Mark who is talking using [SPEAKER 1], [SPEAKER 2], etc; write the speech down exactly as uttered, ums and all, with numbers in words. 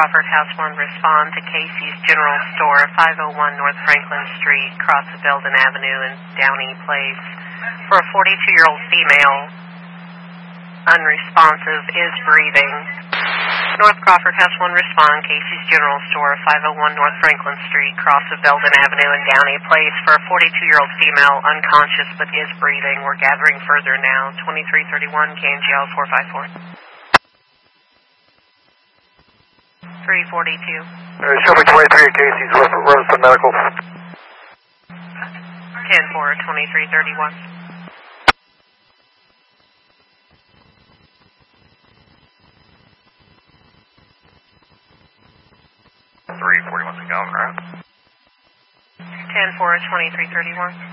[SPEAKER 1] Crawford House one, respond to Casey's General Store, five oh one North Franklin Street, cross of Belden Avenue and Downey Place, for a forty-two-year-old female, unresponsive, is breathing. North Crawford House one, respond, Casey's General Store, five oh one North Franklin Street, cross of Belden Avenue and Downey Place, for a forty-two-year-old female, unconscious but is breathing. We're gathering further now. twenty-three thirty-one, K N G L four five four. three forty-two.
[SPEAKER 2] Uh, show me twenty-three at Casey's, Rosebud Medical.
[SPEAKER 1] ten four, twenty-three thirty-one.
[SPEAKER 2] three forty-one, Calvin, right?
[SPEAKER 1] ten four, twenty-three thirty-one.